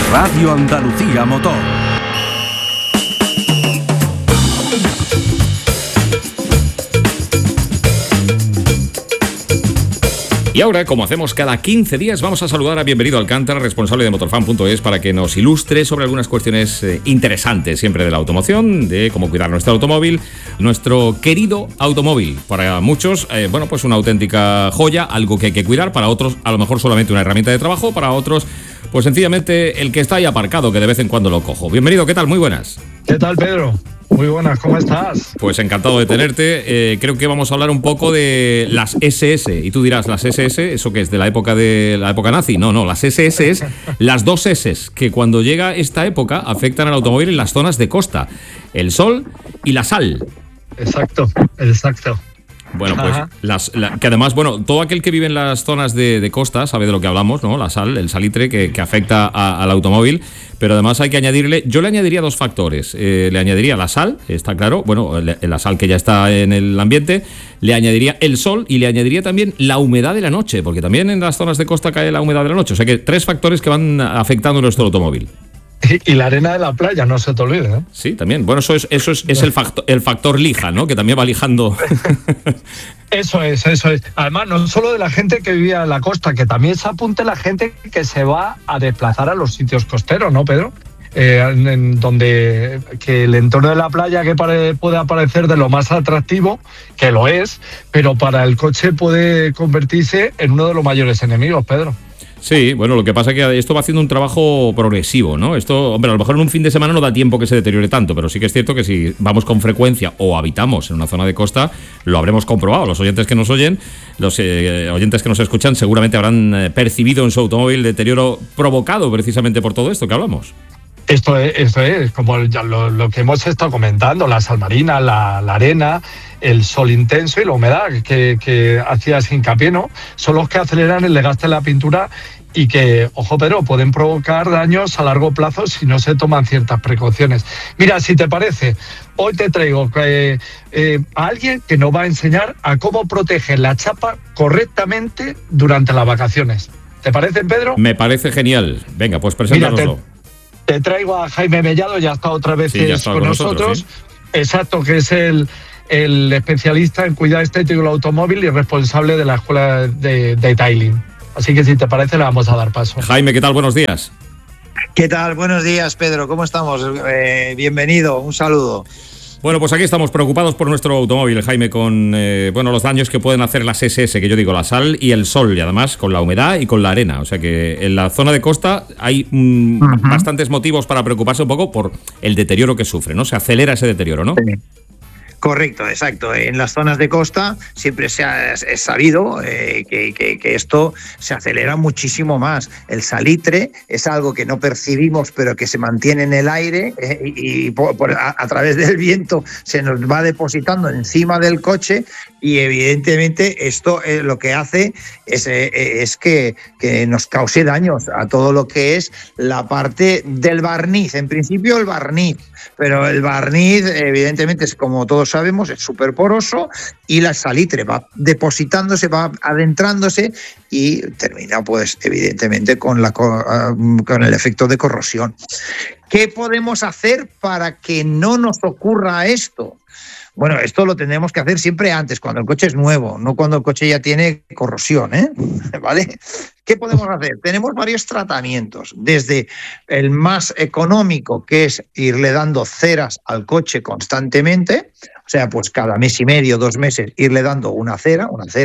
Radio Andalucía Motor. Y ahora, como hacemos cada 15 días, vamos a saludar a Bienvenido Alcántara, responsable de Motorfan.es, para que nos ilustre sobre algunas cuestiones interesantes siempre de la automoción, de cómo cuidar nuestro automóvil, nuestro querido automóvil. Para muchos, pues una auténtica joya, algo que hay que cuidar. Para otros, a lo mejor solamente una herramienta de trabajo. Para otros, pues sencillamente el que está ahí aparcado, que de vez en cuando lo cojo. Bienvenido, ¿qué tal? Muy buenas. ¿Qué tal, Pedro? Muy buenas, ¿cómo estás? Pues encantado de tenerte. Creo que vamos a hablar un poco de las SS. Y tú dirás, ¿las SS? ¿Eso qué es? ¿De la época nazi? No, las SS es las dos S que cuando llega esta época afectan al automóvil en las zonas de costa. El sol y la sal. Exacto. Bueno, pues que además, todo aquel que vive en las zonas de costa sabe de lo que hablamos, ¿no? La sal, el salitre que afecta al automóvil, pero además hay que añadirle, yo le añadiría dos factores. Le añadiría la sal, está claro, la sal que ya está en el ambiente, le añadiría el sol y le añadiría también la humedad de la noche, porque también en las zonas de costa cae la humedad de la noche, o sea que 3 factores que van afectando nuestro automóvil. Y la arena de la playa, no se te olvide, ¿eh? Sí, también. Bueno, eso es el factor lija, ¿no? Que también va lijando. Eso es. Además, no solo de la gente que vivía en la costa, que también se apunte la gente que se va a desplazar a los sitios costeros, ¿no, Pedro? En donde que el entorno de la playa puede parecer de lo más atractivo, que lo es, pero para el coche puede convertirse en uno de los mayores enemigos, Pedro. Sí, lo que pasa es que esto va haciendo un trabajo progresivo, ¿no? Esto, a lo mejor en un fin de semana no da tiempo que se deteriore tanto, pero sí que es cierto que si vamos con frecuencia o habitamos en una zona de costa, lo habremos comprobado. Los oyentes que nos oyen, los oyentes que nos escuchan, seguramente habrán percibido en su automóvil deterioro provocado precisamente por todo esto que hablamos. Esto es como lo que hemos estado comentando, la sal marina, la arena, el sol intenso y la humedad que hacías hincapié, ¿no? Son los que aceleran el desgaste de la pintura y que, ojo, pero pueden provocar daños a largo plazo si no se toman ciertas precauciones. Mira, si te parece, hoy te traigo a alguien que nos va a enseñar a cómo proteger la chapa correctamente durante las vacaciones. ¿Te parece, Pedro? Me parece genial. Venga, pues preséntanoslo. Te traigo a Jaime Mellado, ya está otra vez con nosotros. ¿Sí? Exacto, que es el especialista en cuidado estético del automóvil y responsable de la escuela de detailing. Así que si te parece le vamos a dar paso. Jaime, ¿qué tal? Buenos días. ¿Qué tal? Buenos días, Pedro. ¿Cómo estamos? Bienvenido, un saludo. Bueno, pues aquí estamos preocupados por nuestro automóvil, Jaime, con los daños que pueden hacer las SS, que yo digo la sal y el sol, y además con la humedad y con la arena. O sea que en la zona de costa hay bastantes motivos para preocuparse un poco por el deterioro que sufre, ¿no? Se acelera ese deterioro, ¿no? Sí. Correcto, exacto. En las zonas de costa siempre es sabido que esto se acelera muchísimo más. El salitre es algo que no percibimos, pero que se mantiene en el aire y a través del viento se nos va depositando encima del coche y evidentemente esto lo que hace es que nos cause daños a todo lo que es la parte del barniz. En principio el barniz, pero el barniz evidentemente es, como todos sabemos, es súper poroso y la salitre va depositándose, va adentrándose y termina pues evidentemente con el efecto de corrosión. ¿Qué podemos hacer para que no nos ocurra esto? Bueno, esto lo tenemos que hacer siempre antes, cuando el coche es nuevo, no cuando el coche ya tiene corrosión, ¿vale? ¿Qué podemos hacer? Tenemos varios tratamientos, desde el más económico, que es irle dando ceras al coche constantemente, o sea, pues cada mes y medio, 2 meses, irle dando una cera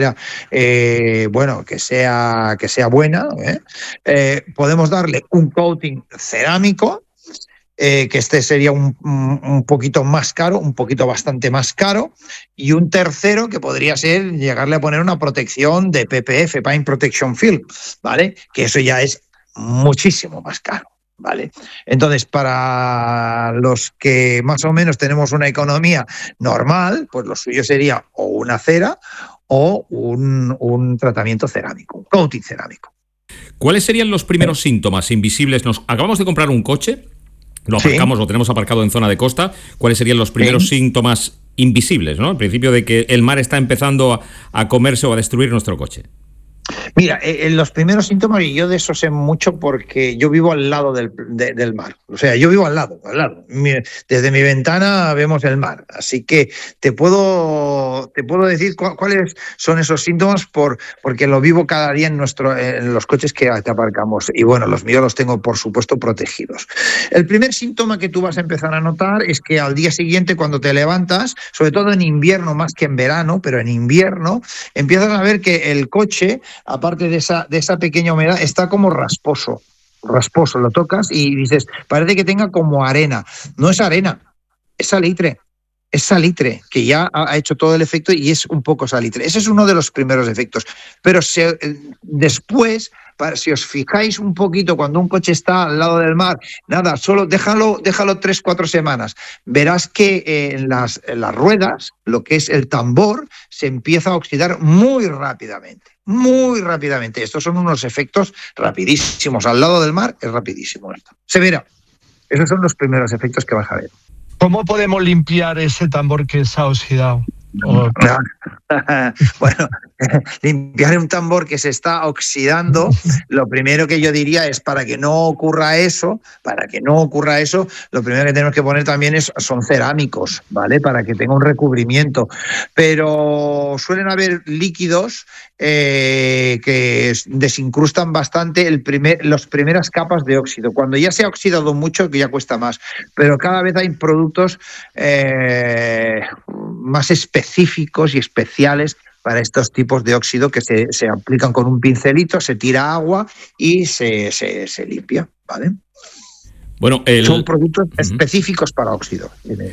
que sea buena. Podemos darle un coating cerámico, que este sería un poquito más caro, bastante más caro, y un tercero que podría ser llegarle a poner una protección de PPF, Paint Protection Film, ¿vale? Que eso ya es muchísimo más caro, ¿vale? Entonces, para los que más o menos tenemos una economía normal, pues lo suyo sería o una cera o un tratamiento cerámico, un coating cerámico. ¿Cuáles serían los primeros síntomas invisibles? Acabamos de comprar un coche. Lo aparcamos, lo tenemos aparcado en zona de costa. ¿Cuáles serían los primeros síntomas invisibles, ¿no? Al principio de que el mar está empezando a comerse o a destruir nuestro coche. Mira, los primeros síntomas, y yo de eso sé mucho porque yo vivo al lado del mar. O sea, yo vivo al lado. Desde mi ventana vemos el mar. Así que te puedo decir cuáles son esos síntomas porque lo vivo cada día en los coches que aparcamos. Y bueno, los míos los tengo, por supuesto, protegidos. El primer síntoma que tú vas a empezar a notar es que al día siguiente, cuando te levantas, sobre todo en invierno más que en verano, pero en invierno, empiezas a ver que el coche, aparte de esa pequeña humedad, está como rasposo, lo tocas y dices, parece que tenga como arena. No es arena, es salitre, que ya ha hecho todo el efecto y es un poco salitre. Ese es uno de los primeros efectos. Pero después, si os fijáis un poquito, cuando un coche está al lado del mar, nada, solo déjalo 3-4 semanas, verás que en las ruedas, lo que es el tambor, se empieza a oxidar muy rápidamente. Muy rápidamente. Estos son unos efectos rapidísimos. Al lado del mar es rapidísimo esto. Se verá. Esos son los primeros efectos que vas a ver. ¿Cómo podemos limpiar ese tambor que se ha oxidado? Bueno, limpiar un tambor que se está oxidando, lo primero que yo diría es para que no ocurra eso, lo primero que tenemos que poner también son cerámicos, ¿vale? Para que tenga un recubrimiento. Pero suelen haber líquidos que desincrustan bastante las primeras capas de óxido. Cuando ya se ha oxidado mucho, que ya cuesta más, pero cada vez hay productos más específicos y especiales para estos tipos de óxido que se aplican con un pincelito, se tira agua y se limpia, ¿vale? Bueno, son productos específicos para óxido.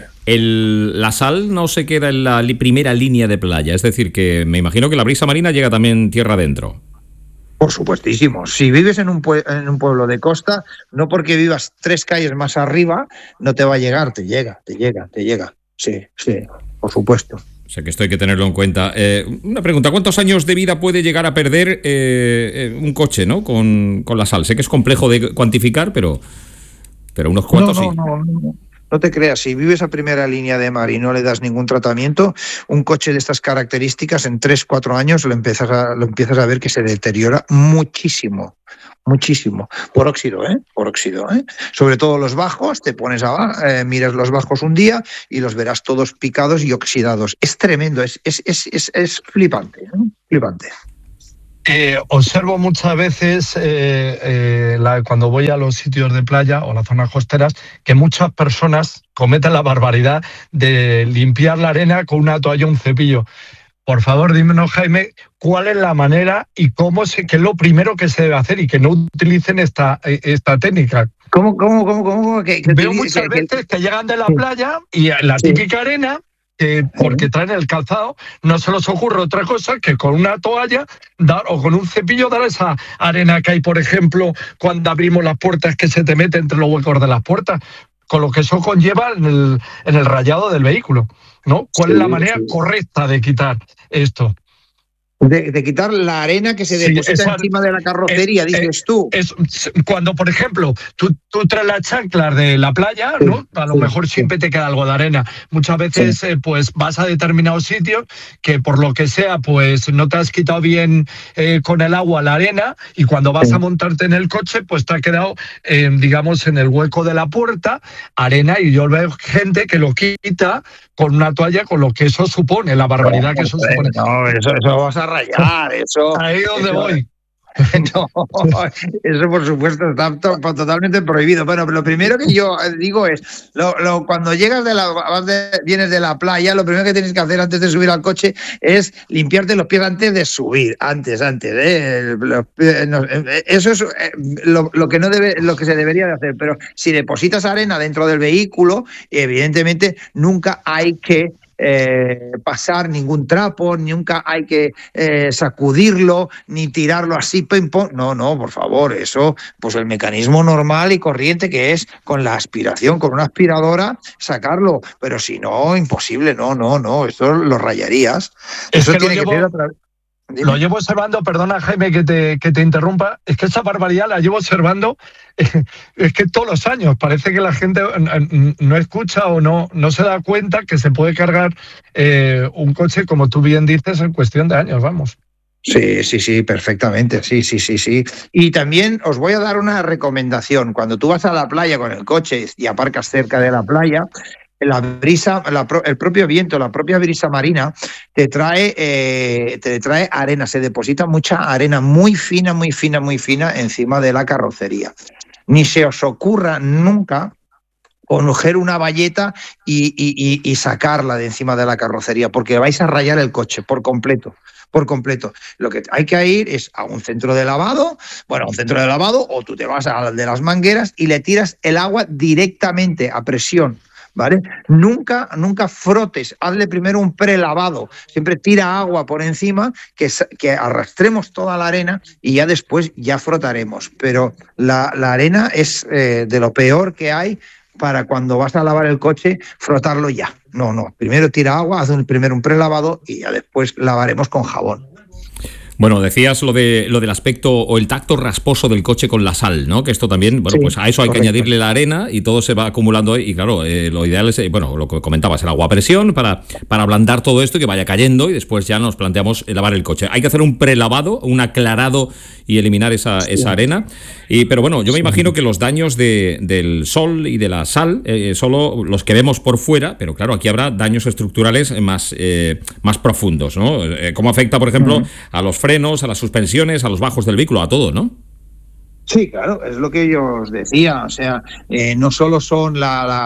La sal no se queda en la primera línea de playa, es decir, que me imagino que la brisa marina llega también tierra adentro. Por supuestísimo. Si vives en un pueblo de costa, no porque vivas 3 calles más arriba, no te va a llegar, te llega. Sí, por supuesto. O sea que esto hay que tenerlo en cuenta. Una pregunta, ¿cuántos años de vida puede llegar a perder un coche, ¿no? con la sal? Sé que es complejo de cuantificar, pero unos cuantos sí. No te creas, si vives a primera línea de mar y no le das ningún tratamiento, un coche de estas características en 3-4 años lo empiezas a ver que se deteriora muchísimo. Por óxido, ¿eh? Sobre todo los bajos, te pones miras los bajos un día y los verás todos picados y oxidados. Es tremendo, es flipante, ¿eh? Flipante. Observo muchas veces cuando voy a los sitios de playa o las zonas costeras que muchas personas cometen la barbaridad de limpiar la arena con una toalla o un cepillo. Por favor, dímenos, Jaime, ¿cuál es la manera y qué es lo primero que se debe hacer y que no utilicen esta técnica? ¿Cómo? Veo muchas veces que llegan de la playa y la típica arena, porque traen el calzado, no se les ocurre otra cosa que con una toalla o con un cepillo dar esa arena que hay, por ejemplo, cuando abrimos las puertas, que se te mete entre los huecos de las puertas, con lo que eso conlleva en el rayado del vehículo, ¿no? ¿Cuál es la manera correcta de quitar esto? De quitar la arena que se deposita encima de la carrocería, dices tú. Cuando, por ejemplo, tú traes las chanclas de la playa, ¿no? A lo mejor siempre te queda algo de arena. Muchas veces pues vas a determinados sitios que por lo que sea pues no te has quitado bien con el agua la arena y cuando vas a montarte en el coche pues te ha quedado, digamos, en el hueco de la puerta arena y yo veo gente que lo quita con una toalla, con lo que eso supone, la barbaridad que eso supone. No, eso vas a rayar, eso. Ahí donde voy. No, eso por supuesto está totalmente prohibido. Bueno, pero lo primero que yo digo es, cuando vienes de la playa, lo primero que tienes que hacer antes de subir al coche es limpiarte los pies antes de subir, antes. Eso es lo que se debería de hacer. Pero si depositas arena dentro del vehículo, evidentemente nunca hay que pasar ningún trapo, nunca hay que sacudirlo, ni tirarlo así, no, por favor, eso, pues el mecanismo normal y corriente que es con la aspiración, con una aspiradora, sacarlo, pero si no, imposible, no, esto lo rayarías. Eso tiene que ser otra vez. Lo llevo observando, perdona Jaime que te interrumpa, es que esa barbaridad la llevo observando, es que todos los años parece que la gente no escucha o no se da cuenta que se puede cargar un coche, como tú bien dices, en cuestión de años, vamos. Sí, perfectamente, sí. Y también os voy a dar una recomendación. Cuando tú vas a la playa con el coche y aparcas cerca de la playa, la brisa, el propio viento, la propia brisa marina te trae arena, se deposita mucha arena muy fina encima de la carrocería. Ni se os ocurra nunca coger una bayeta y sacarla de encima de la carrocería, porque vais a rayar el coche por completo. Lo que hay que ir es a un centro de lavado, o tú te vas al de las mangueras y le tiras el agua directamente a presión, ¿vale? Nunca frotes, hazle primero un prelavado, siempre tira agua por encima, que arrastremos toda la arena y ya después ya frotaremos. Pero la arena es de lo peor que hay para cuando vas a lavar el coche, frotarlo ya. No. Primero tira agua, haz primero un prelavado y ya después lavaremos con jabón. Bueno, decías lo del aspecto o el tacto rasposo del coche con la sal, ¿no? Que esto también, bueno, sí, pues a eso hay correcto. Que añadirle la arena y todo se va acumulando ahí. Y claro, lo ideal es, bueno, lo que comentabas, el agua a presión para ablandar todo esto y que vaya cayendo y después ya nos planteamos lavar el coche. Hay que hacer un prelavado, un aclarado y eliminar esa arena. Pero bueno, yo me imagino que los daños del sol y de la sal, solo los que vemos por fuera, pero claro, aquí habrá daños estructurales más profundos, ¿no? ¿Cómo afecta, por ejemplo, a los frenos, a las suspensiones, a los bajos del vehículo, a todo, ¿no? Sí, claro, es lo que yo os decía, o sea, no solo son el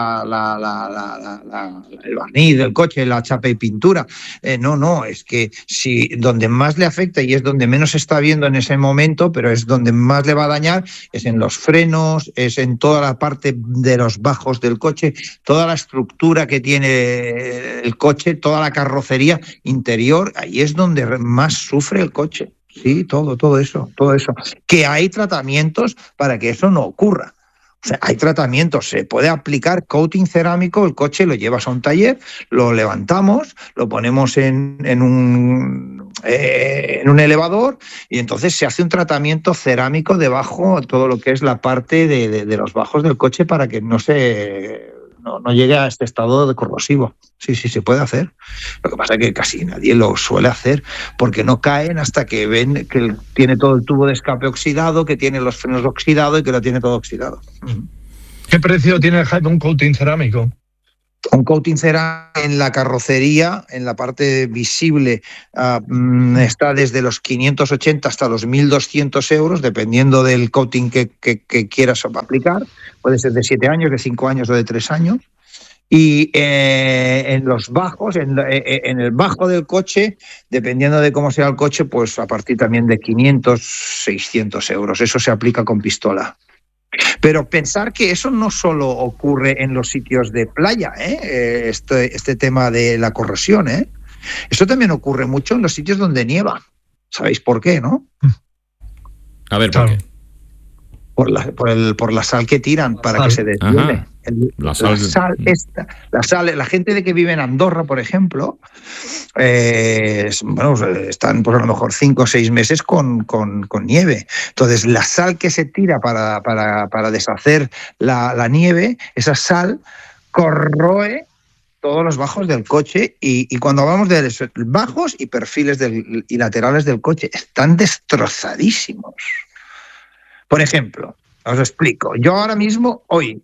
barniz del coche, la chapa y pintura, no, es que si donde más le afecta y es donde menos se está viendo en ese momento, pero es donde más le va a dañar, es en los frenos, es en toda la parte de los bajos del coche, toda la estructura que tiene el coche, toda la carrocería interior, ahí es donde más sufre el coche. Sí, todo eso. Que hay tratamientos para que eso no ocurra. O sea, hay tratamientos, se puede aplicar coating cerámico, el coche lo llevas a un taller, lo levantamos, lo ponemos en un elevador y entonces se hace un tratamiento cerámico debajo, todo lo que es la parte de los bajos del coche para que no llegue a este estado de corrosivo. Sí, se puede hacer. Lo que pasa es que casi nadie lo suele hacer porque no caen hasta que ven que tiene todo el tubo de escape oxidado, que tiene los frenos oxidados y que lo tiene todo oxidado. ¿Qué precio tiene un coating cerámico? Un coating cerámico en la carrocería, en la parte visible, está desde los 580 hasta los 1.200 euros, dependiendo del coating que quieras aplicar. Puede ser de 7 años, de 5 años o de 3 años. Y en los bajos, en el bajo del coche, dependiendo de cómo sea el coche, pues a partir también de 500, 600 euros. Eso se aplica con pistola. Pero pensar que eso no solo ocurre en los sitios de playa, este tema de la corrosión, eso también ocurre mucho en los sitios donde nieva. ¿Sabéis por qué, no? A ver, ¿por qué? Por la sal que tiran para que se deshiele. La gente de que vive en Andorra, por ejemplo, están pues a lo mejor 5 o 6 meses con nieve. Entonces, la sal que se tira para deshacer la nieve, esa sal corroe todos los bajos del coche y cuando hablamos de bajos y perfiles y laterales del coche, están destrozadísimos. Por ejemplo, os explico. Yo ahora mismo,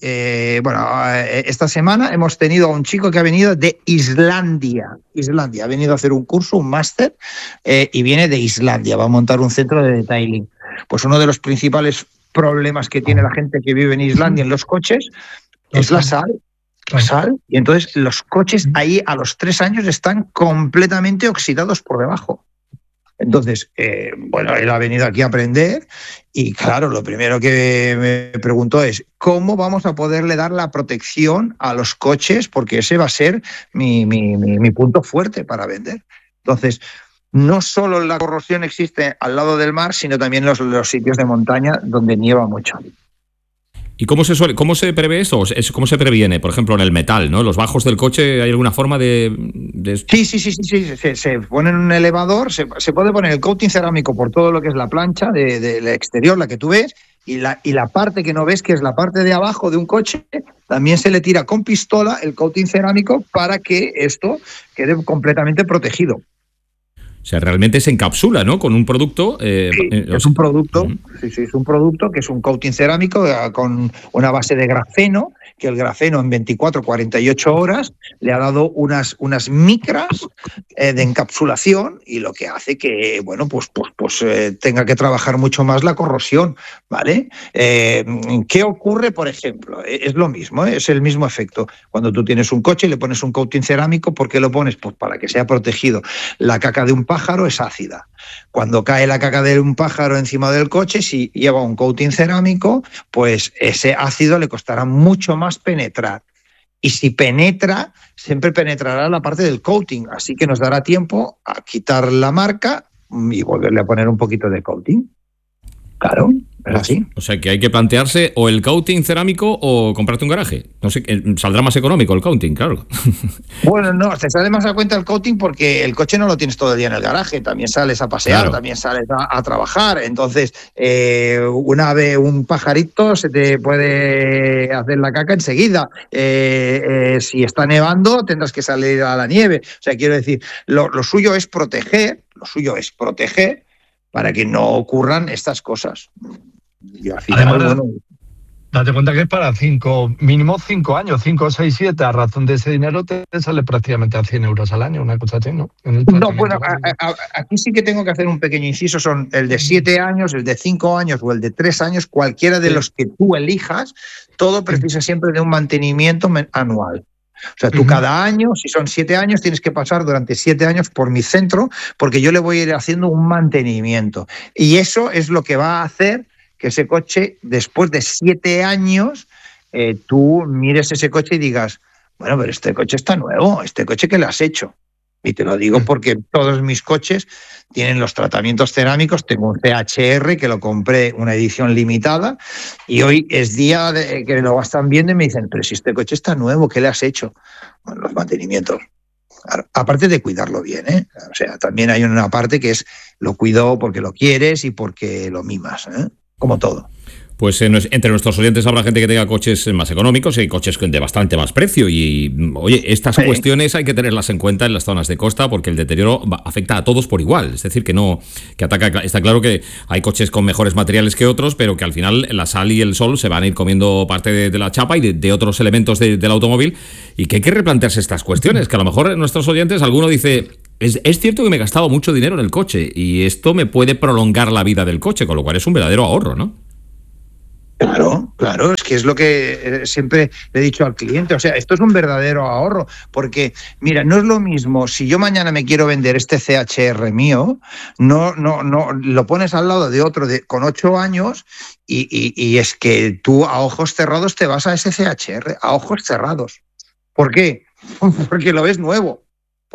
esta semana hemos tenido a un chico que ha venido de Islandia. Ha venido a hacer un curso, un máster, y viene de Islandia. Va a montar un centro de detailing. Pues uno de los principales problemas que tiene la gente que vive en Islandia en los coches es la sal. Y entonces los coches ahí a los 3 años están completamente oxidados por debajo. Entonces, él ha venido aquí a aprender y claro, lo primero que me preguntó es ¿cómo vamos a poderle dar la protección a los coches? Porque ese va a ser mi punto fuerte para vender. Entonces, no solo la corrosión existe al lado del mar, sino también los sitios de montaña donde nieva mucho. ¿Y cómo se prevé esto? ¿Cómo se previene? Por ejemplo, en el metal, ¿no? ¿Los bajos del coche hay alguna forma de...? Sí. Se pone en un elevador, se puede poner el coating cerámico por todo lo que es la plancha del exterior, la que tú ves, y la parte que no ves, que es la parte de abajo de un coche, también se le tira con pistola el coating cerámico para que esto quede completamente protegido. O sea, realmente se encapsula, ¿no? Con un producto. Sí, es un producto, es un producto que es un coating cerámico con una base de grafeno, que el grafeno en 24-48 horas le ha dado unas micras de encapsulación, y lo que hace que, bueno, pues tenga que trabajar mucho más la corrosión, ¿vale? ¿Qué ocurre, por ejemplo? Es lo mismo, es el mismo efecto. Cuando tú tienes un coche y le pones un coating cerámico, ¿por qué lo pones? Pues para que sea protegido. La caca de un pájaro es ácida. Cuando cae la caca de un pájaro encima del coche, si lleva un coating cerámico, pues ese ácido le costará mucho más penetrar. Y si penetra, siempre penetrará la parte del coating. Así que nos dará tiempo a quitar la marca y volverle a poner un poquito de coating. Claro, es así. O sea, que hay que plantearse o el coating cerámico o comprarte un garaje. No sé, saldrá más económico el coating, claro. Bueno, no, te sale más a cuenta el coating porque el coche no lo tienes todo el día en el garaje. También sales a pasear, claro. También sales a trabajar. Entonces, un pajarito se te puede hacer la caca enseguida. Si está nevando, tendrás que salir a la nieve. O sea, quiero decir, lo suyo es proteger, para que no ocurran estas cosas. Y al final, además, bueno, date cuenta que es para mínimo 5 años, 5, 6, 7, a razón de ese dinero te sale prácticamente a 100 euros al año, una cosa así, ¿no? No, bueno, aquí sí que tengo que hacer un pequeño inciso, son el de 7 años, el de 5 años o el de 3 años, cualquiera de los que tú elijas, todo precisa siempre de un mantenimiento anual. O sea, tú cada año, si son 7 años, tienes que pasar durante 7 años por mi centro, porque yo le voy a ir haciendo un mantenimiento. Y eso es lo que va a hacer que ese coche, después de 7 años, tú mires ese coche y digas, bueno, pero este coche está nuevo, ¿este coche qué le has hecho? Y te lo digo porque todos mis coches tienen los tratamientos cerámicos. Tengo un CHR que lo compré una edición limitada y hoy es día de que lo están viendo y me dicen, pero si este coche está nuevo, ¿qué le has hecho? Bueno, los mantenimientos. Aparte de cuidarlo bien, ¿eh? O sea, también hay una parte que es lo cuido porque lo quieres y porque lo mimas, ¿eh? Como todo. Pues entre nuestros oyentes habrá gente que tenga coches más económicos y hay coches de bastante más precio. Y, oye, estas cuestiones hay que tenerlas en cuenta en las zonas de costa porque el deterioro afecta a todos por igual. Es decir, que ataca. Está claro que hay coches con mejores materiales que otros, pero que al final la sal y el sol se van a ir comiendo parte de la chapa y de otros elementos del automóvil. Y que hay que replantearse estas cuestiones, que a lo mejor nuestros oyentes, alguno dice... Es cierto que me he gastado mucho dinero en el coche y esto me puede prolongar la vida del coche, con lo cual es un verdadero ahorro, ¿no? Claro, es que es lo que siempre le he dicho al cliente, o sea, esto es un verdadero ahorro, porque mira, no es lo mismo, si yo mañana me quiero vender este CHR mío, no, lo pones al lado de otro con 8 años y es que tú a ojos cerrados te vas a ese CHR, a ojos cerrados. ¿Por qué? Porque lo ves nuevo,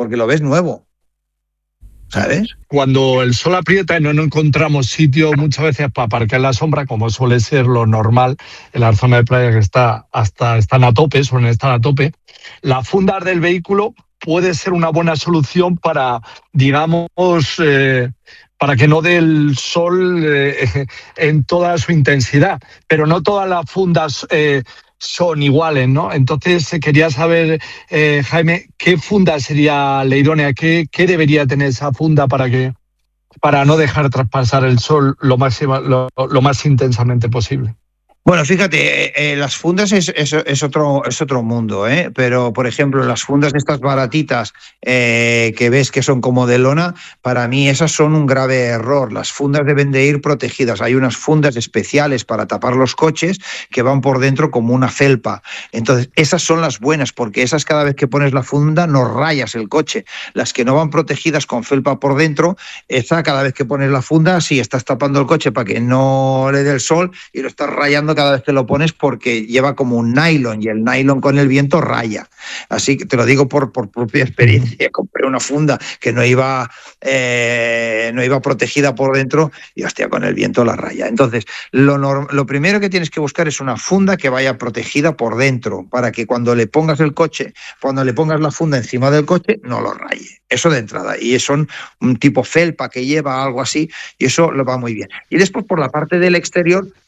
¿sabes? Cuando el sol aprieta y no encontramos sitio muchas veces para aparcar en la sombra, como suele ser lo normal en la zona de playa que están a tope, suelen estar a tope, las fundas del vehículo puede ser una buena solución para, digamos, para que no dé el sol en toda su intensidad, pero no todas las fundas son iguales, ¿no? Entonces quería saber, Jaime, ¿qué funda sería la idónea? ¿Qué debería tener esa funda para no dejar traspasar el sol lo más intensamente posible? Bueno, fíjate, las fundas es otro mundo, ¿eh? Pero, por ejemplo, las fundas de estas baratitas que ves que son como de lona, para mí esas son un grave error. Las fundas deben de ir protegidas. Hay unas fundas especiales para tapar los coches que van por dentro como una felpa. Entonces, esas son las buenas, porque esas cada vez que pones la funda no rayas el coche. Las que no van protegidas con felpa por dentro, esa cada vez que pones la funda, sí, estás tapando el coche para que no le dé el sol y lo estás rayando cada vez que lo pones porque lleva como un nylon y el nylon con el viento raya. Así que te lo digo por propia experiencia. Compré una funda que no iba protegida por dentro y hostia, con el viento la raya. Entonces, lo primero que tienes que buscar es una funda que vaya protegida por dentro para que cuando le pongas la funda encima del coche no lo raye. Eso de entrada. Y son un tipo felpa que lleva algo así y eso lo va muy bien. Y después por la parte del exterior,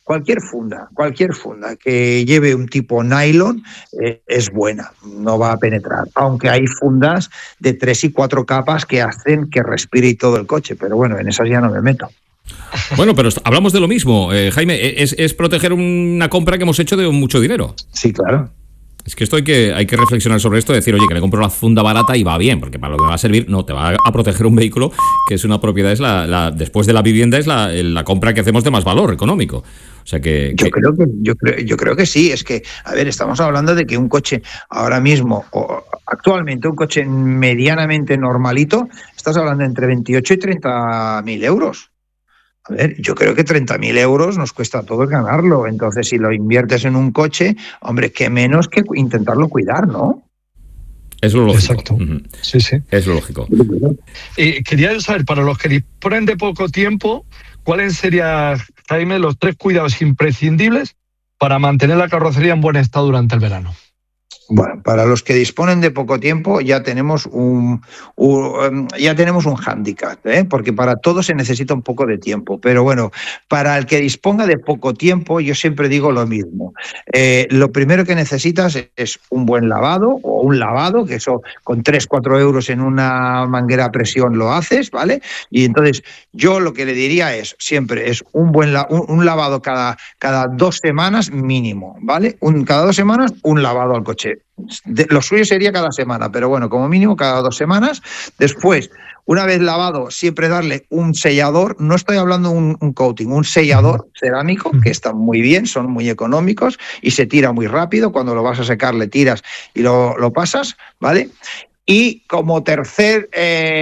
cualquier funda que lleve un tipo nylon es buena, no va a penetrar, aunque hay fundas de 3 y 4 capas que hacen que respire todo el coche, pero bueno, en esas ya no me meto. Bueno, pero hablamos de lo mismo, Jaime, es proteger una compra que hemos hecho de mucho dinero. Sí, claro. Es que hay que reflexionar sobre esto y decir, oye, que le compro la funda barata y va bien, porque para lo que me va a servir, no, te va a proteger un vehículo que es una propiedad, después de la vivienda es la compra que hacemos de más valor económico. O sea que yo creo que sí, es que, a ver, estamos hablando de que un coche ahora mismo, o actualmente un coche medianamente normalito, estás hablando entre 28 y 30.000 euros. A ver, yo creo que 30.000 euros nos cuesta a todos ganarlo. Entonces, si lo inviertes en un coche, hombre, qué menos que intentarlo cuidar, ¿no? Es lo lógico. Exacto. Sí. Es lo lógico. Quería saber, para los que disponen de poco tiempo, ¿cuáles serían, Jaime, los 3 cuidados imprescindibles para mantener la carrocería en buen estado durante el verano? Bueno, para los que disponen de poco tiempo ya tenemos un hándicap, porque para todo se necesita un poco de tiempo. Pero bueno, para el que disponga de poco tiempo, yo siempre digo lo mismo. Lo primero que necesitas es un buen lavado o un lavado, que eso con 3-4 euros en una manguera a presión lo haces, ¿vale? Y entonces yo lo que le diría es siempre es un lavado cada 2 semanas mínimo, ¿vale? Cada 2 semanas un lavado al coche. Lo suyo sería cada semana, pero bueno, como mínimo cada 2 semanas. Después, una vez lavado, siempre darle un sellador. No estoy hablando de un coating, un sellador cerámico, que está muy bien, son muy económicos y se tira muy rápido. Cuando lo vas a secar, le tiras y lo pasas, ¿vale? Y como tercer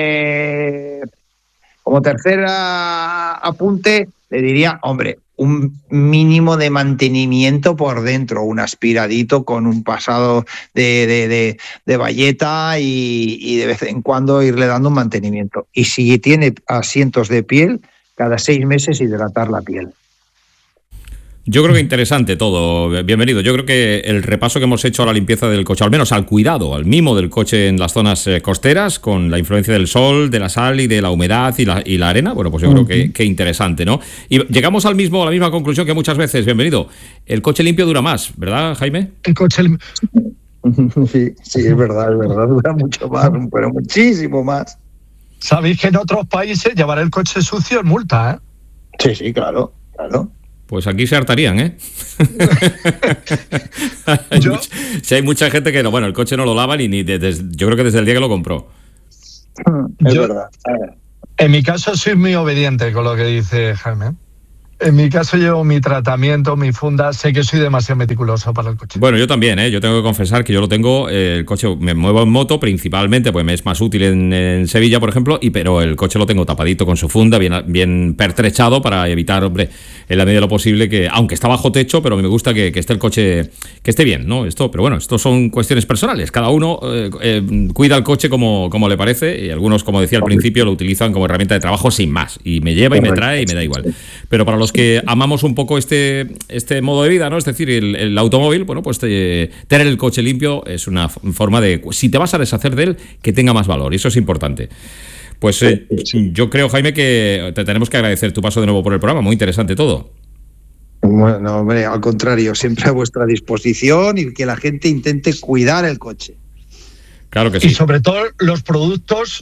apunte, le diría, hombre, un mínimo de mantenimiento por dentro, un aspiradito con un pasado de bayeta y de vez en cuando irle dando un mantenimiento. Y si tiene asientos de piel, cada 6 meses hidratar la piel. Yo creo que interesante todo, bienvenido. Yo creo que el repaso que hemos hecho a la limpieza del coche, al menos al cuidado, al mimo del coche en las zonas costeras, con la influencia del sol, de la sal y de la humedad y la arena, bueno, pues yo creo que interesante, ¿no? Y llegamos a la misma conclusión que muchas veces, bienvenido, el coche limpio dura más, ¿verdad, Jaime? El coche Sí, es verdad, dura mucho más, pero muchísimo más. Sabéis que en otros países llevar el coche sucio es multa, ¿eh? Sí, claro. Pues aquí se hartarían, ¿eh? Hay mucha gente que no, bueno, el coche no lo lavan y yo creo que desde el día que lo compró. Es verdad. En mi caso soy muy obediente con lo que dice Jaime. En mi caso llevo mi tratamiento, mi funda, sé que soy demasiado meticuloso para el coche. Bueno, yo también, yo tengo que confesar que yo lo tengo, el coche me muevo en moto principalmente, pues me es más útil en Sevilla, por ejemplo, pero el coche lo tengo tapadito con su funda, bien pertrechado para evitar, hombre, en la medida de lo posible que, aunque está bajo techo, pero me gusta que esté el coche, que esté bien, ¿no? Pero bueno, esto son cuestiones personales, cada uno cuida el coche como le parece y algunos, como decía al principio, lo utilizan como herramienta de trabajo sin más y me lleva y me trae y me da igual. Pero para los que amamos un poco este modo de vida, ¿no? Es decir, el automóvil, bueno, pues tener el coche limpio es una forma de, si te vas a deshacer de él, que tenga más valor, y eso es importante. Pues yo creo, Jaime, que te tenemos que agradecer tu paso de nuevo por el programa, muy interesante todo. Bueno, hombre, al contrario, siempre a vuestra disposición y que la gente intente cuidar el coche. Claro que sí. Y sobre todo los productos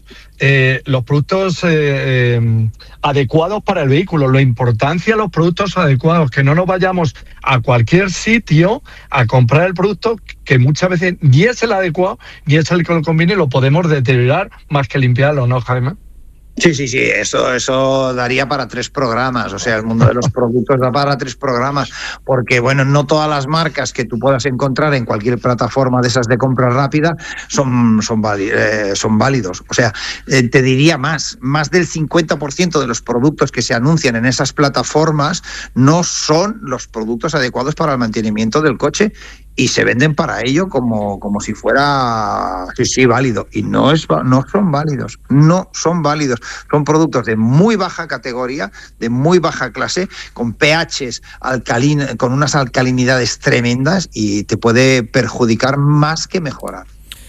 adecuados para el vehículo. La importancia de los productos adecuados, que no nos vayamos a cualquier sitio a comprar el producto que muchas veces ni es el adecuado ni es el que lo conviene y lo podemos deteriorar más que limpiarlo, ¿no, Jaime? Sí, eso daría para 3 programas, o sea, el mundo de los productos da para 3 programas, porque bueno, no todas las marcas que tú puedas encontrar en cualquier plataforma de esas de compra rápida son válidos, o sea, te diría más del 50% de los productos que se anuncian en esas plataformas no son los productos adecuados para el mantenimiento del coche y se venden para ello como si fuera válido, y no son válidos, son productos de muy baja categoría, de muy baja clase, con pHs con unas alcalinidades tremendas y te puede perjudicar más que mejorar.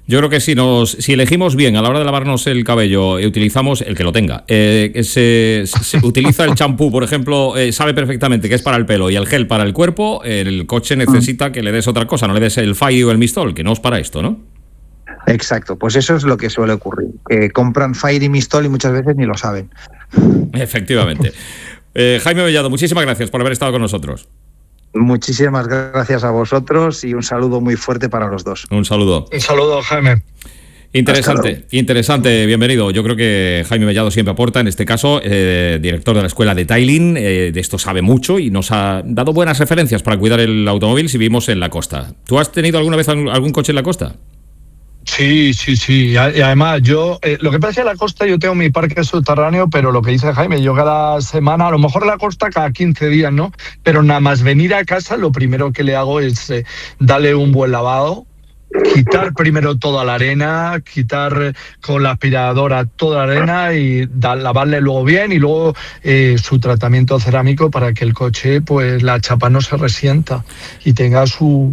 Yo creo que si elegimos bien a la hora de lavarnos el cabello, utilizamos el que lo tenga, se utiliza el champú, por ejemplo, sabe perfectamente que es para el pelo y el gel para el cuerpo, el coche necesita que le des otra cosa, no le des el Fai o el Mistol, que no es para esto, ¿no? Exacto, pues eso es lo que suele ocurrir, que compran Fire y Mistol y muchas veces ni lo saben. Efectivamente. Jaime Mellado, muchísimas gracias por haber estado con nosotros. Muchísimas gracias a vosotros y un saludo muy fuerte para los dos. Un saludo. Un saludo, Jaime. Interesante, bienvenido. Yo creo que Jaime Mellado siempre aporta, en este caso, director de la escuela de Tailing, de esto sabe mucho y nos ha dado buenas referencias para cuidar el automóvil si vivimos en la costa. ¿Tú has tenido alguna vez algún coche en la costa? Sí. Y además yo, lo que pasa es que en la costa yo tengo mi parque subterráneo, pero lo que dice Jaime, yo cada semana, a lo mejor en la costa cada 15 días, ¿no? Pero nada más venir a casa, lo primero que le hago es darle un buen lavado, quitar primero toda la arena, quitar con la aspiradora toda la arena y lavarle luego bien y luego su tratamiento cerámico para que el coche, pues la chapa no se resienta y tenga su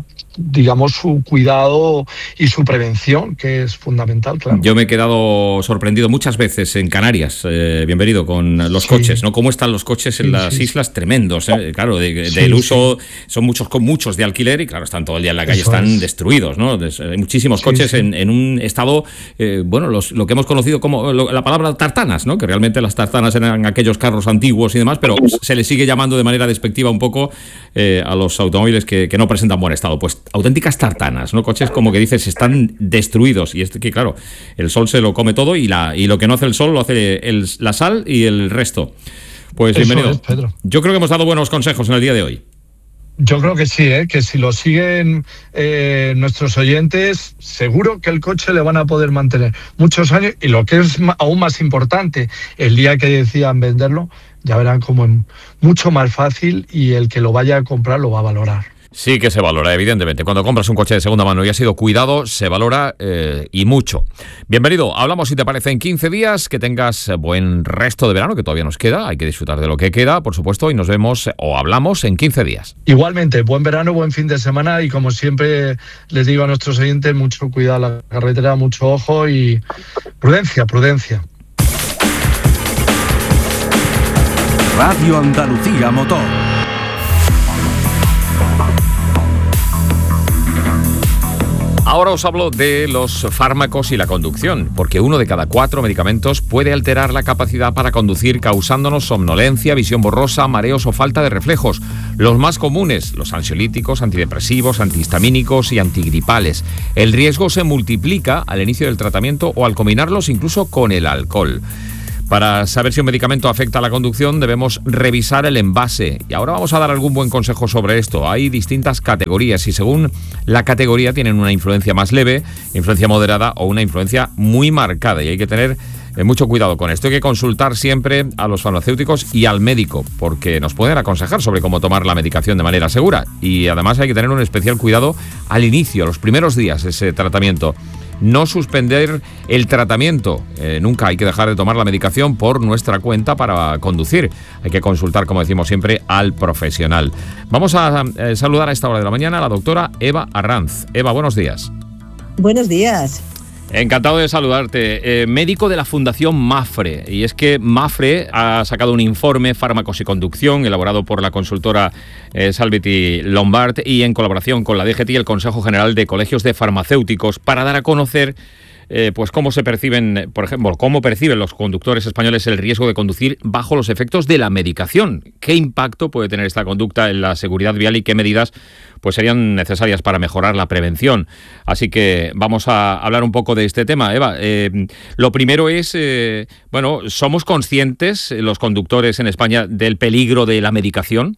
cuidado y su prevención, que es fundamental, claro. Yo me he quedado sorprendido muchas veces en Canarias, bienvenido, con los coches, ¿no? Cómo están los coches en las islas, tremendos, claro, del uso, son muchos de alquiler y claro, están todo el día en la calle, están destruidos, ¿no? Hay muchísimos coches en un estado, lo que hemos conocido como la palabra tartanas, ¿no? Que realmente las tartanas eran aquellos carros antiguos y demás, pero se les sigue llamando de manera despectiva un poco a los automóviles que no presentan buen estado. Pues auténticas tartanas, ¿no? Coches, como que dices, están destruidos. Y es que, claro, el sol se lo come todo y lo que no hace el sol lo hace la sal y el resto. Pues bienvenido. Eso es, Pedro. Yo creo que hemos dado buenos consejos en el día de hoy. Yo creo que sí, que si lo siguen nuestros oyentes, seguro que el coche le van a poder mantener muchos años y lo que es aún más importante, el día que decidan venderlo, ya verán cómo es mucho más fácil y el que lo vaya a comprar lo va a valorar. Sí que se valora, evidentemente. Cuando compras un coche de segunda mano y ha sido cuidado, se valora y mucho. Bienvenido. Hablamos, si te parece, en 15 días. Que tengas buen resto de verano, que todavía nos queda. Hay que disfrutar de lo que queda, por supuesto, y nos vemos o hablamos en 15 días. Igualmente, buen verano, buen fin de semana y como siempre les digo a nuestros oyentes, mucho cuidado en la carretera, mucho ojo y prudencia. Radio Andalucía Motor. Ahora os hablo de los fármacos y la conducción, porque 1 de cada 4 medicamentos puede alterar la capacidad para conducir, causándonos somnolencia, visión borrosa, mareos o falta de reflejos. Los más comunes, los ansiolíticos, antidepresivos, antihistamínicos y antigripales. El riesgo se multiplica al inicio del tratamiento o al combinarlos incluso con el alcohol. Para saber si un medicamento afecta a la conducción debemos revisar el envase. Y ahora vamos a dar algún buen consejo sobre esto. Hay distintas categorías y según la categoría tienen una influencia más leve, influencia moderada o una influencia muy marcada. Y hay que tener mucho cuidado con esto. Hay que consultar siempre a los farmacéuticos y al médico porque nos pueden aconsejar sobre cómo tomar la medicación de manera segura. Y además hay que tener un especial cuidado al inicio, a los primeros días de ese tratamiento. No suspender el tratamiento. Nunca hay que dejar de tomar la medicación por nuestra cuenta para conducir. Hay que consultar, como decimos siempre, al profesional. Vamos a saludar a esta hora de la mañana a la doctora Eva Arranz. Eva, buenos días. Buenos días. Encantado de saludarte. Médico de la Fundación Mapfre. Y es que Mapfre ha sacado un informe Fármacos y Conducción elaborado por la consultora Salvity Lombard y en colaboración con la DGT y el Consejo General de Colegios de Farmacéuticos para dar a conocer pues cómo se perciben, por ejemplo, cómo perciben los conductores españoles el riesgo de conducir bajo los efectos de la medicación. ¿Qué impacto puede tener esta conducta en la seguridad vial y qué medidas pues serían necesarias para mejorar la prevención? Así que vamos a hablar un poco de este tema, Eva. Lo primero es, ¿somos conscientes los conductores en España del peligro de la medicación?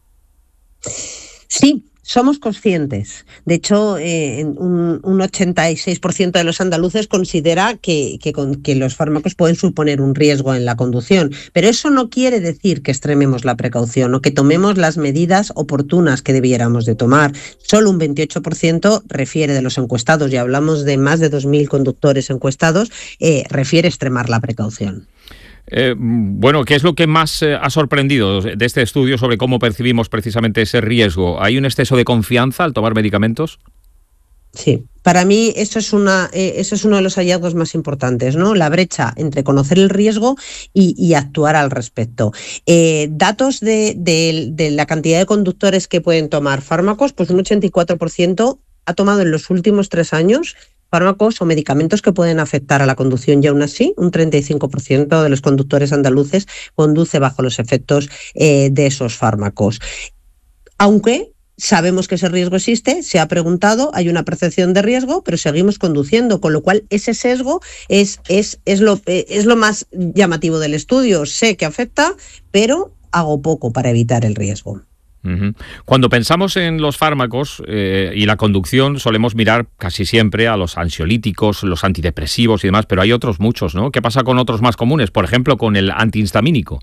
Sí. Somos conscientes. De hecho, un 86% de los andaluces considera que los fármacos pueden suponer un riesgo en la conducción, pero eso no quiere decir que extrememos la precaución o que tomemos las medidas oportunas que debiéramos de tomar. Solo un 28% refiere de los encuestados, y hablamos de más de 2.000 conductores encuestados, refiere extremar la precaución. ¿Qué es lo que más ha sorprendido de este estudio sobre cómo percibimos precisamente ese riesgo? ¿Hay un exceso de confianza al tomar medicamentos? Sí, para mí eso es uno de los hallazgos más importantes, ¿no? La brecha entre conocer el riesgo y actuar al respecto. Datos de la cantidad de conductores que pueden tomar fármacos, pues un 84% ha tomado en los últimos 3 años fármacos o medicamentos que pueden afectar a la conducción, y aún así un 35% de los conductores andaluces conduce bajo los efectos de esos fármacos. Aunque sabemos que ese riesgo existe, se ha preguntado, hay una percepción de riesgo, pero seguimos conduciendo, con lo cual ese sesgo es lo más llamativo del estudio. Sé que afecta, pero hago poco para evitar el riesgo. Cuando pensamos en los fármacos y la conducción, solemos mirar casi siempre a los ansiolíticos, los antidepresivos y demás, pero hay otros muchos, ¿no? ¿Qué pasa con otros más comunes? Por ejemplo, con el antihistamínico.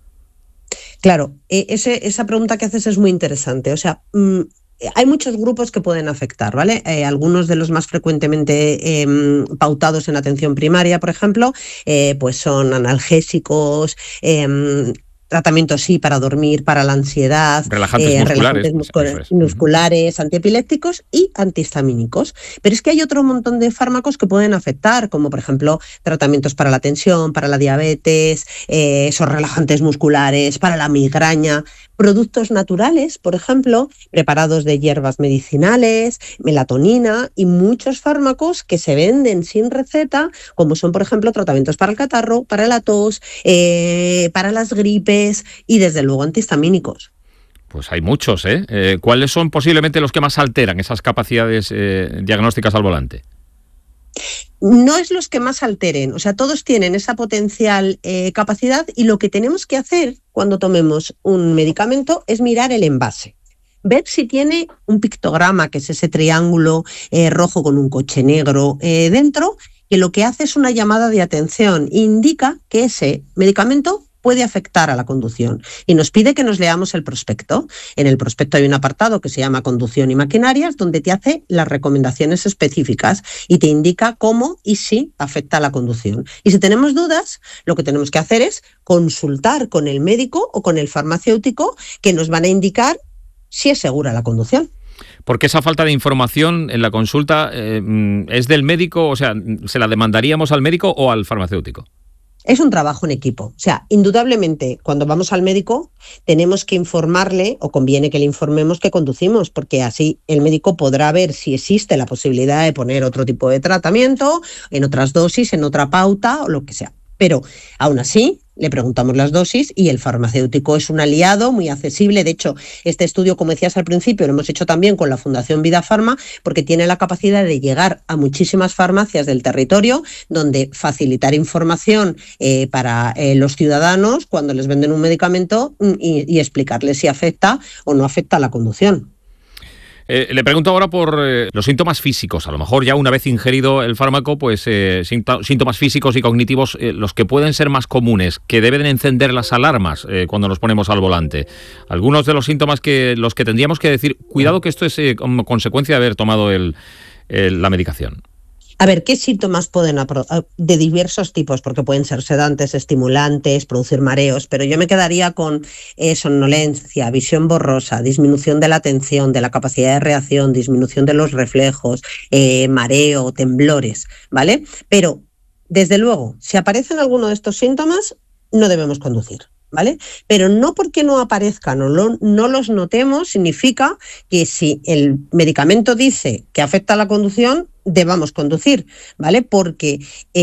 Claro, esa pregunta que haces es muy interesante. O sea, hay muchos grupos que pueden afectar, ¿vale? Algunos de los más frecuentemente pautados en atención primaria, por ejemplo, pues son analgésicos, tratamientos para dormir, para la ansiedad, relajantes musculares, antiepilépticos y antihistamínicos. Pero es que hay otro montón de fármacos que pueden afectar, como por ejemplo tratamientos para la tensión, para la diabetes, esos relajantes musculares, para la migraña, productos naturales, por ejemplo, preparados de hierbas medicinales, melatonina y muchos fármacos que se venden sin receta, como son, por ejemplo, tratamientos para el catarro, para la tos, para las gripes y, desde luego, antihistamínicos. Pues hay muchos, ¿eh? ¿Cuáles son posiblemente los que más alteran esas capacidades diagnósticas al volante? No es los que más alteren, o sea, todos tienen esa potencial capacidad, y lo que tenemos que hacer cuando tomemos un medicamento es mirar el envase. Ver si tiene un pictograma, que es ese triángulo rojo con un coche negro dentro, que lo que hace es una llamada de atención, indica que ese medicamento puede afectar a la conducción, y nos pide que nos leamos el prospecto. En el prospecto hay un apartado que se llama Conducción y Maquinarias, donde te hace las recomendaciones específicas y te indica cómo y si afecta a la conducción. Y si tenemos dudas, lo que tenemos que hacer es consultar con el médico o con el farmacéutico, que nos van a indicar si es segura la conducción. Porque esa falta de información en la consulta es del médico, o sea, ¿se la demandaríamos al médico o al farmacéutico? Es un trabajo en equipo. O sea, indudablemente, cuando vamos al médico tenemos que informarle, o conviene que le informemos, que conducimos, porque así el médico podrá ver si existe la posibilidad de poner otro tipo de tratamiento, en otras dosis, en otra pauta o lo que sea. Pero aún así le preguntamos las dosis, y el farmacéutico es un aliado muy accesible. De hecho, este estudio, como decías al principio, lo hemos hecho también con la Fundación Vida Farma, porque tiene la capacidad de llegar a muchísimas farmacias del territorio, donde facilitar información para los ciudadanos cuando les venden un medicamento y explicarles si afecta o no afecta a la conducción. Le pregunto ahora por los síntomas físicos. A lo mejor ya una vez ingerido el fármaco, pues síntomas físicos y cognitivos, los que pueden ser más comunes, que deben encender las alarmas cuando nos ponemos al volante. Algunos de los síntomas los que tendríamos que decir, cuidado que esto es como consecuencia de haber tomado la medicación. A ver, ¿qué síntomas pueden de diversos tipos? Porque pueden ser sedantes, estimulantes, producir mareos, pero yo me quedaría con somnolencia, visión borrosa, disminución de la atención, de la capacidad de reacción, disminución de los reflejos, mareo, temblores, ¿vale? Pero, desde luego, si aparecen alguno de estos síntomas, no debemos conducir, ¿vale? Pero no porque no aparezcan o no los notemos significa que si el medicamento dice que afecta a la conducción, debamos conducir, ¿vale? Porque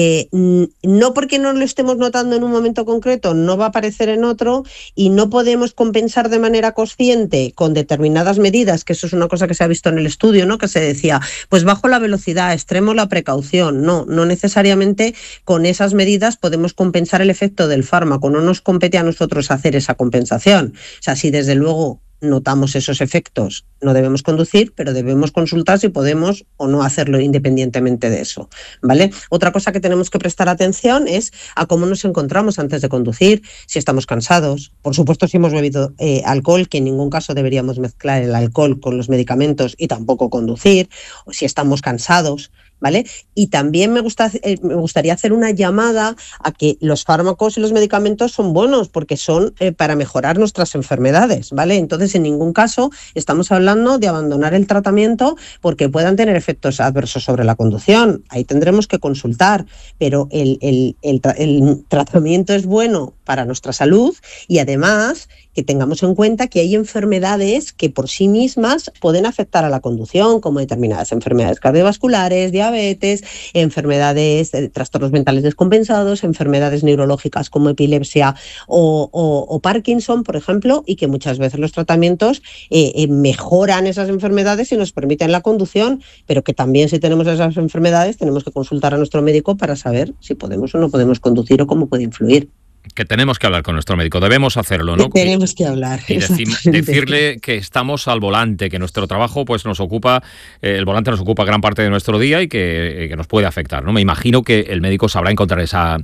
no porque no lo estemos notando en un momento concreto, no va a aparecer en otro, y no podemos compensar de manera consciente con determinadas medidas, que eso es una cosa que se ha visto en el estudio, ¿no? Que se decía, pues bajo la velocidad, extremo la precaución. No necesariamente con esas medidas podemos compensar el efecto del fármaco, no nos compete a nosotros hacer esa compensación. O sea, si desde luego notamos esos efectos, no debemos conducir, pero debemos consultar si podemos o no hacerlo independientemente de eso, ¿vale? Otra cosa que tenemos que prestar atención es a cómo nos encontramos antes de conducir, si estamos cansados, por supuesto si hemos bebido alcohol, que en ningún caso deberíamos mezclar el alcohol con los medicamentos y tampoco conducir, o si estamos cansados, ¿vale? Y también me gustaría hacer una llamada a que los fármacos y los medicamentos son buenos, porque son para mejorar nuestras enfermedades, ¿vale? Entonces, en ningún caso estamos hablando hablando de abandonar el tratamiento porque puedan tener efectos adversos sobre la conducción. Ahí tendremos que consultar, pero el tratamiento es bueno para nuestra salud y además que tengamos en cuenta que hay enfermedades que por sí mismas pueden afectar a la conducción, como determinadas enfermedades cardiovasculares, diabetes, enfermedades, trastornos mentales descompensados, enfermedades neurológicas como epilepsia o Parkinson, por ejemplo, y que muchas veces los tratamientos mejoran esas enfermedades y nos permiten la conducción, pero que también si tenemos esas enfermedades tenemos que consultar a nuestro médico para saber si podemos o no podemos conducir o cómo puede influir. Que tenemos que hablar con nuestro médico, debemos hacerlo, ¿no? Tenemos que hablar. Y decirle que estamos al volante, que nuestro trabajo pues nos ocupa, el volante nos ocupa gran parte de nuestro día y que nos puede afectar, ¿no? Me imagino que el médico sabrá encontrar esa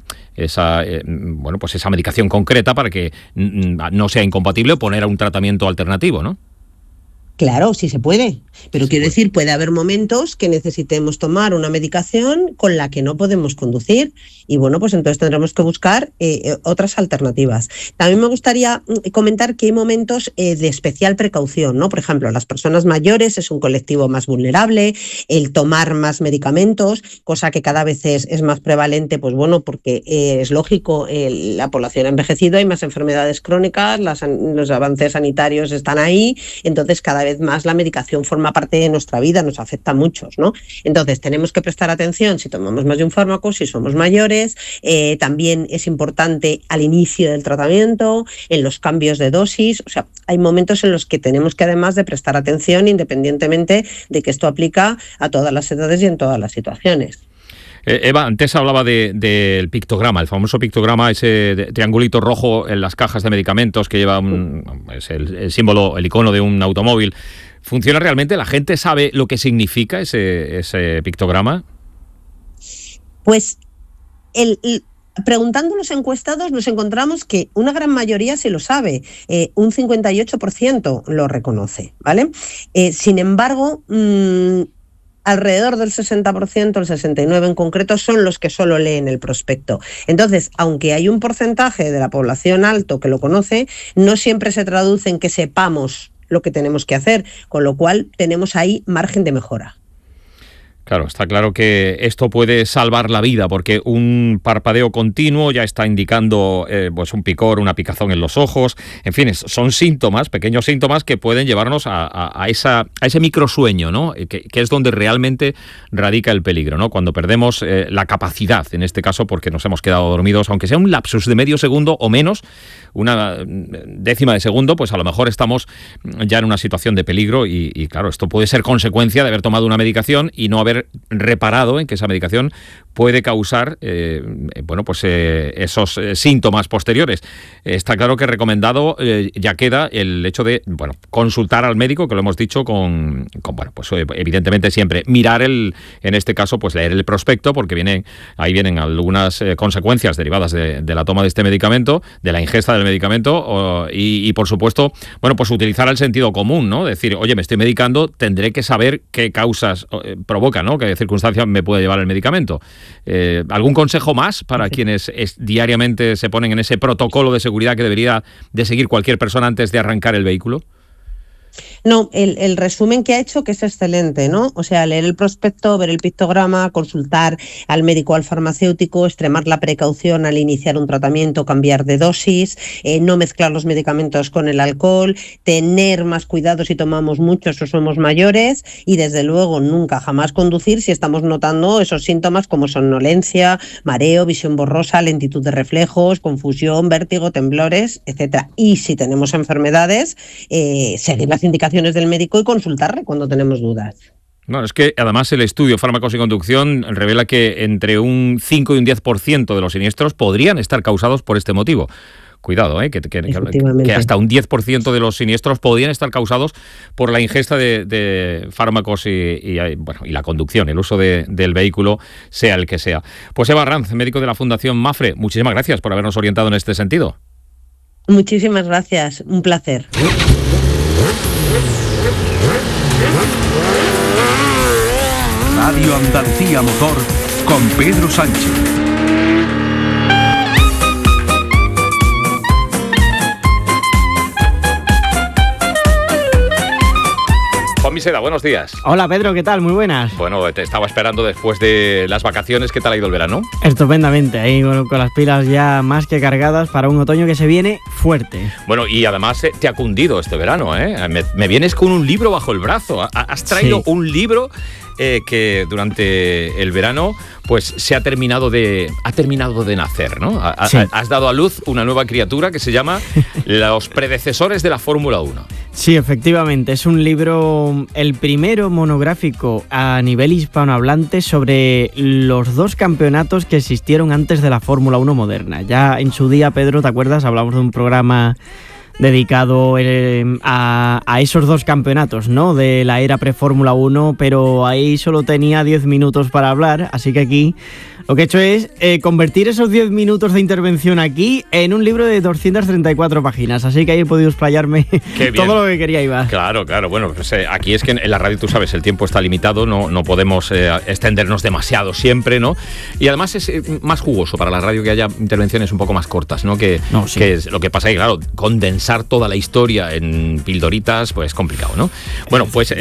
medicación concreta para que no sea incompatible o poner un tratamiento alternativo, ¿no? Claro, sí se puede, pero quiero decir, puede haber momentos que necesitemos tomar una medicación con la que no podemos conducir y bueno, pues entonces tendremos que buscar otras alternativas. También me gustaría comentar que hay momentos de especial precaución, ¿no? Por ejemplo, las personas mayores es un colectivo más vulnerable, el tomar más medicamentos, cosa que cada vez es más prevalente, pues bueno, porque es lógico, la población ha envejecido, hay más enfermedades crónicas, los avances sanitarios están ahí, entonces cada vez más la medicación forma parte de nuestra vida, nos afecta a muchos, ¿no? Entonces tenemos que prestar atención si tomamos más de un fármaco, si somos mayores, también es importante al inicio del tratamiento, en los cambios de dosis, o sea, hay momentos en los que tenemos que además de prestar atención independientemente de que esto aplica a todas las edades y en todas las situaciones. Eva, antes hablaba del pictograma, el famoso pictograma, ese triangulito rojo en las cajas de medicamentos que lleva el símbolo, el icono de un automóvil. ¿Funciona realmente? ¿La gente sabe lo que significa ese pictograma? Pues preguntando a los encuestados nos encontramos que una gran mayoría sí lo sabe, un 58% lo reconoce, ¿vale? Sin embargo, alrededor del 60%, el 69% en concreto, son los que solo leen el prospecto. Entonces, aunque hay un porcentaje de la población alto que lo conoce, no siempre se traduce en que sepamos lo que tenemos que hacer, con lo cual tenemos ahí margen de mejora. Claro, está claro que esto puede salvar la vida porque un parpadeo continuo ya está indicando pues un picor, una picazón en los ojos. En fin, son síntomas, pequeños síntomas que pueden llevarnos a ese microsueño, ¿no? Que es donde realmente radica el peligro, ¿no? Cuando perdemos la capacidad, en este caso porque nos hemos quedado dormidos, aunque sea un lapsus de medio segundo o menos, una décima de segundo, pues a lo mejor estamos ya en una situación de peligro y claro, esto puede ser consecuencia de haber tomado una medicación y no haber reparado en que esa medicación puede causar esos síntomas posteriores. Está claro que recomendado ya queda el hecho de consultar al médico, que lo hemos dicho evidentemente siempre mirar en este caso pues leer el prospecto, porque vienen algunas consecuencias derivadas de la toma de este medicamento, de la ingesta del medicamento y por supuesto pues utilizar el sentido común, ¿no? Decir, oye, me estoy medicando, tendré que saber qué causas provoca, ¿no? ¿Qué circunstancias me puede llevar el medicamento? ¿Algún consejo más para quienes diariamente se ponen en ese protocolo de seguridad que debería de seguir cualquier persona antes de arrancar el vehículo? No, el resumen que ha hecho, que es excelente, ¿no? O sea, leer el prospecto, ver el pictograma, consultar al médico o al farmacéutico, extremar la precaución al iniciar un tratamiento, cambiar de dosis, no mezclar los medicamentos con el alcohol, tener más cuidado si tomamos muchos o somos mayores y, desde luego, nunca jamás conducir si estamos notando esos síntomas como somnolencia, mareo, visión borrosa, lentitud de reflejos, confusión, vértigo, temblores, etcétera. Y si tenemos enfermedades, seguir las indicaciones del médico y consultarle cuando tenemos dudas. Bueno, es que además el estudio Fármacos y Conducción revela que entre un 5 y un 10% de los siniestros podrían estar causados por este motivo. Cuidado, que hasta un 10% de los siniestros podrían estar causados por la ingesta de fármacos y la conducción, el uso del vehículo, sea el que sea. Pues Eva Arranz, médico de la Fundación Mapfre, muchísimas gracias por habernos orientado en este sentido. Muchísimas gracias, un placer. Radio Andalucía Motor con Pedro Sánchez. Juanmi Seda, buenos días. Hola Pedro, ¿qué tal? Muy buenas. Bueno, te estaba esperando después de las vacaciones. ¿Qué tal ha ido el verano? Estupendamente, ahí con las pilas ya más que cargadas para un otoño que se viene fuerte. Bueno, y además te ha cundido este verano, ¿eh? Me vienes con un libro bajo el brazo. Has traído un libro que durante el verano pues ha terminado de nacer, ¿no? Has dado a luz una nueva criatura que se llama Los predecesores de la Fórmula 1. Sí, efectivamente, es un libro, el primero monográfico a nivel hispanohablante sobre los dos campeonatos que existieron antes de la Fórmula 1 moderna. Ya en su día, Pedro, ¿te acuerdas? Hablamos de un programa dedicado a esos dos campeonatos, ¿no? De la era pre-Fórmula 1, pero ahí solo tenía 10 minutos para hablar, así que aquí lo que he hecho es convertir esos 10 minutos de intervención aquí en un libro de 234 páginas, así que ahí he podido explayarme todo lo que quería, Iba. Claro, bueno, pues aquí es que en la radio, tú sabes, el tiempo está limitado, no podemos extendernos demasiado siempre, ¿no? Y además es más jugoso para la radio que haya intervenciones un poco más cortas, ¿no? Que es lo que pasa ahí, claro, condensar toda la historia en pildoritas, pues complicado, ¿no? Bueno, pues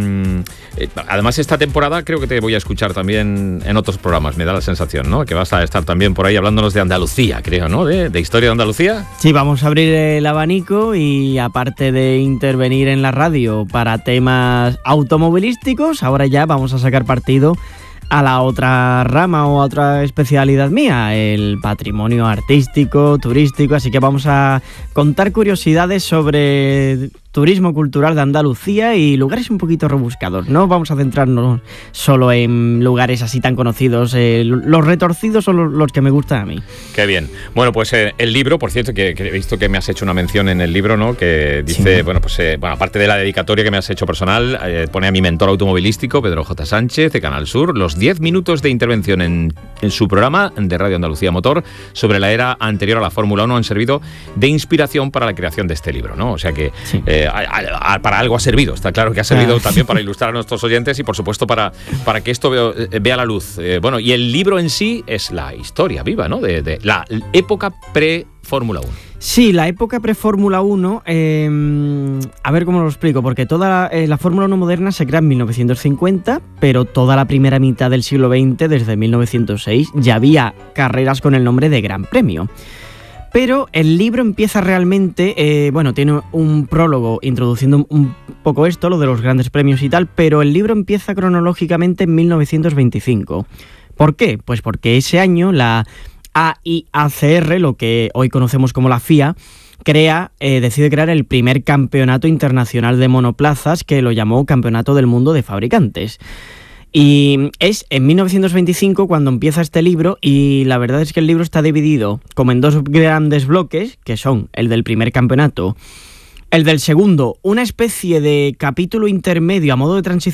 además esta temporada creo que te voy a escuchar también en otros programas, me da la sensación, ¿no? Que vas a estar también por ahí hablándonos de Andalucía, creo, ¿no? De historia de Andalucía. Sí, vamos a abrir el abanico y aparte de intervenir en la radio para temas automovilísticos, ahora ya vamos a sacar partido a la otra rama o a otra especialidad mía, el patrimonio artístico, turístico, así que vamos a contar curiosidades sobre turismo cultural de Andalucía y lugares un poquito rebuscados. No vamos a centrarnos solo en lugares así tan conocidos, los retorcidos son los que me gustan a mí. Qué bien. Bueno, pues el libro, por cierto, que he visto que me has hecho una mención en el libro, ¿no? Que dice, bueno, aparte de la dedicatoria que me has hecho personal, pone a mi mentor automovilístico, Pedro J. Sánchez, de Canal Sur, los 10 minutos de intervención en su programa de Radio Andalucía Motor sobre la era anterior a la Fórmula 1 han servido de inspiración para la creación de este libro, ¿no? O sea que para algo ha servido, está claro que ha servido también para ilustrar a nuestros oyentes y por supuesto para que esto vea la luz. Bueno, y el libro en sí es la historia viva, ¿no? De la época pre-Fórmula 1. Sí, la época pre-Fórmula 1, a ver cómo lo explico, porque toda la Fórmula 1 moderna se crea en 1950, pero toda la primera mitad del siglo XX, desde 1906, ya había carreras con el nombre de Gran Premio. Pero el libro empieza realmente, tiene un prólogo introduciendo un poco esto, lo de los grandes premios y tal, pero el libro empieza cronológicamente en 1925. ¿Por qué? Pues porque ese año la AIACR, lo que hoy conocemos como la FIA, decide crear el primer campeonato internacional de monoplazas, que lo llamó Campeonato del Mundo de Fabricantes. Y es en 1925 cuando empieza este libro, y la verdad es que el libro está dividido como en dos grandes bloques, que son el del primer campeonato, el del segundo, una especie de capítulo intermedio a modo de transición